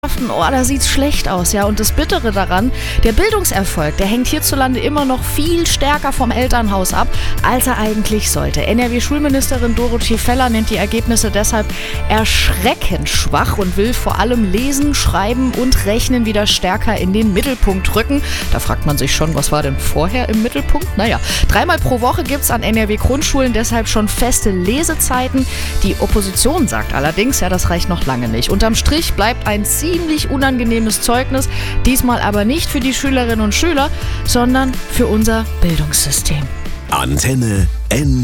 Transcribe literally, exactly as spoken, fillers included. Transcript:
Oh, da sieht's schlecht aus, ja. Und das Bittere daran, der Bildungserfolg, der hängt hierzulande immer noch viel stärker vom Elternhaus ab, als er eigentlich sollte. N R W-Schulministerin Dorothee Feller nennt die Ergebnisse deshalb erschreckend schwach und will vor allem Lesen, Schreiben und Rechnen wieder stärker in den Mittelpunkt rücken. Da fragt man sich schon, was war denn vorher im Mittelpunkt? Naja, dreimal pro Woche gibt's an N R W-Grundschulen deshalb schon feste Lesezeiten. Die Opposition sagt allerdings, ja, das reicht noch lange nicht. Unterm Strich bleibt ein ziemlich unangenehmes Zeugnis, diesmal aber nicht für die Schülerinnen und Schüler, sondern für unser Bildungssystem. Antenne N